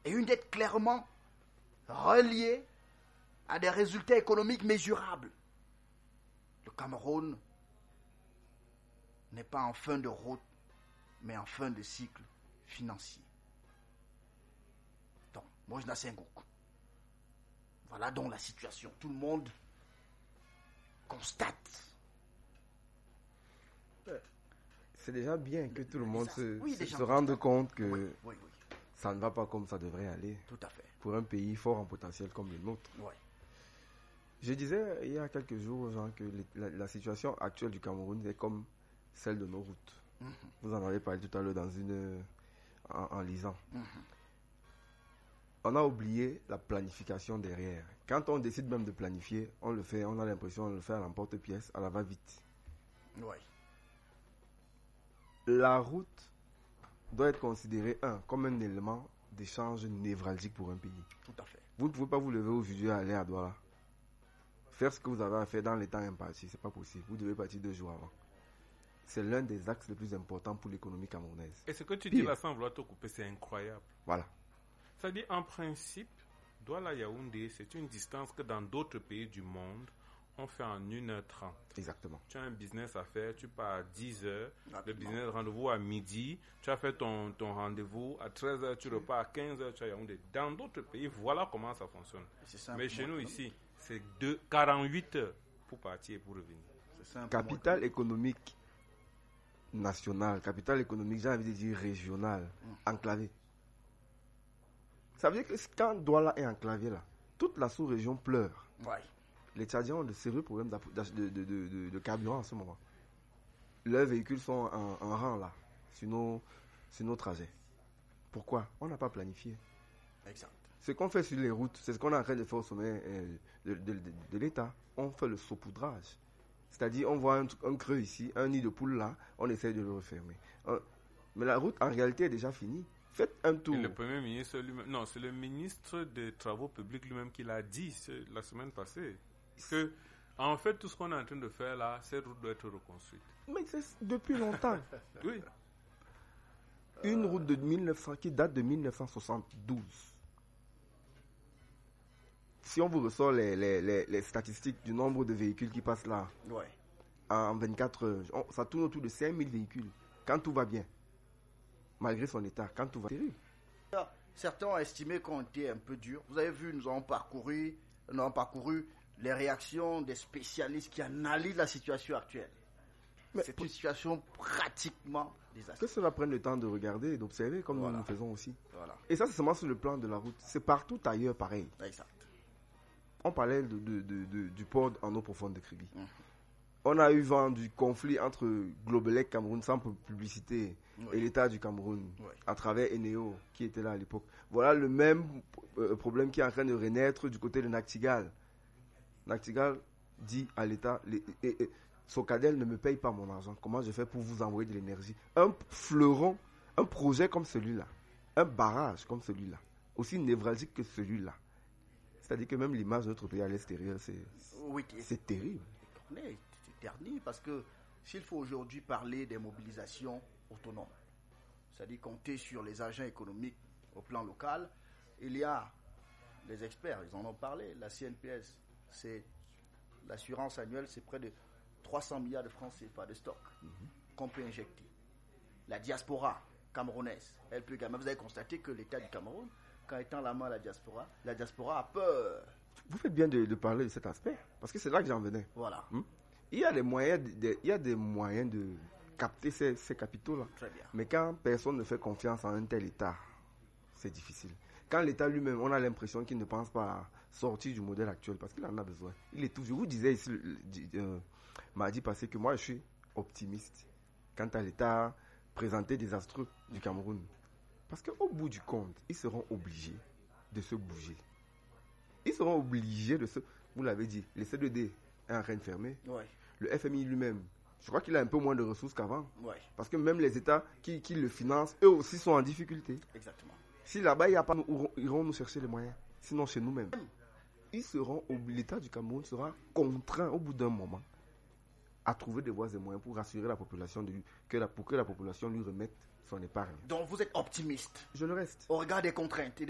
Et une dette clairement reliée à des résultats économiques mesurables. Le Cameroun n'est pas en fin de route, mais en fin de cycle financier. Donc, moi je n'ai Senghor. Voilà donc la situation. Tout le monde constate. C'est déjà bien que tout le monde se rende rende compte que oui. ça ne va pas comme ça devrait aller. Tout à fait. Pour un pays fort en potentiel comme le nôtre. Oui. Je disais il y a quelques jours aux gens que la situation actuelle du Cameroun est comme celle de nos routes. Vous en avez parlé tout à l'heure en lisant. On a oublié la planification derrière. Quand on décide même de planifier, on a l'impression de le faire à l'emporte-pièce, à la va-vite. Oui. La route doit être considérée, comme un élément d'échange névralgique pour un pays. Tout à fait. Vous ne pouvez pas vous lever aujourd'hui et aller à Douala. Faire ce que vous avez à faire dans les temps impartis, c'est pas possible. Vous devez partir 2 jours avant. C'est l'un des axes les plus importants pour l'économie camerounaise. Et ce que tu dis là sans vouloir te couper, c'est incroyable. Voilà. C'est-à-dire, en principe, Douala-Yaoundé, c'est une distance que dans d'autres pays du monde, on fait en 1h30. Exactement. Tu as un business à faire, tu pars à 10h, le business rendez-vous à midi, tu as fait ton rendez-vous à 13h, tu repars à 15h, tu as Yaoundé. Dans d'autres pays, voilà comment ça fonctionne. Mais chez nous ici, c'est 48 heures pour partir et pour revenir. Capitale économique nationale, capitale économique, j'ai envie de dire régionale, enclavée. Ça veut dire que quand Douala est enclavé là, toute la sous-région pleure. Ouais. Les Tchadiens ont de sérieux problèmes de carburant en ce moment. Leurs véhicules sont en rang là, sur nos trajets. Pourquoi? On n'a pas planifié. Exact. Ce qu'on fait sur les routes, c'est ce qu'on est en train de faire au sommet de l'État. On fait le saupoudrage. C'est-à-dire, on voit un creux ici, un nid de poule là, on essaye de le refermer. Mais la route, en réalité, est déjà finie. Faites un tour. Et le Premier ministre lui-même, non, c'est le ministre des Travaux publics lui-même qui l'a dit la semaine passée. Que, en fait, tout ce qu'on est en train de faire là, cette route doit être reconstruite. Mais c'est depuis longtemps. Oui. Une route qui date de 1972. Si on vous ressort les statistiques du nombre de véhicules qui passent là, en 24 heures, ça tourne autour de 5000 véhicules. Quand tout va bien. Malgré son état, quand tout va terrible. Certains ont estimé qu'on était un peu dur. Vous avez vu, nous avons parcouru les réactions des spécialistes qui analysent la situation actuelle. C'est une situation pratiquement désastreuse. Que cela prenne le temps de regarder et d'observer comme nous le faisons aussi. Voilà. Et ça, c'est seulement sur le plan de la route. C'est partout ailleurs pareil. Exact. On parlait du port en eau profonde de Kribi. On a eu vent du conflit entre Globelec Cameroun, sans publicité, et l'État du Cameroun, à travers Eneo, qui était là à l'époque. Voilà le même problème qui est en train de renaître du côté de Nachtigal. Nachtigal dit à l'État, Socadel ne me paye pas mon argent. Comment je fais pour vous envoyer de l'énergie? Un fleuron, un projet comme celui-là, un barrage comme celui-là, aussi névralgique que celui-là. C'est-à-dire que même l'image de notre pays à l'extérieur, c'est terrible. C'est terni parce que s'il faut aujourd'hui parler des mobilisations autonomes, c'est-à-dire compter sur les agents économiques au plan local, il y a les experts, ils en ont parlé, la CNPS, c'est l'assurance annuelle, c'est près de 300 milliards de francs CFA de stock qu'on peut injecter. La diaspora camerounaise, elle peut également. Vous avez constaté que l'État du Cameroun, quand étant la main à la diaspora a peur. Vous faites bien de parler de cet aspect, parce que c'est là que j'en venais. Voilà. Il y a des moyens de capter ces capitaux-là. Très bien. Mais quand personne ne fait confiance en un tel État, c'est difficile. Quand l'État lui-même, on a l'impression qu'il ne pense pas à sortir du modèle actuel, parce qu'il en a besoin. Je vous disais ici, mardi passé, que moi je suis optimiste quant à l'État présenté désastreux du Cameroun. Parce qu'au bout du compte, ils seront obligés de se bouger. Ils seront obligés de se... Vous l'avez dit, le C2D est en train de fermer. Ouais. Le FMI lui-même, je crois qu'il a un peu moins de ressources qu'avant. Ouais. Parce que même les États qui le financent, eux aussi sont en difficulté. Exactement. Si là-bas, il n'y a pas, iront nous chercher les moyens. Sinon, chez nous-mêmes. L'État du Cameroun sera contraint au bout d'un moment à trouver des voies et moyens pour rassurer la population, pour que la population lui remette son épargne. Donc vous êtes optimiste. Je le reste. Au regard des contraintes et des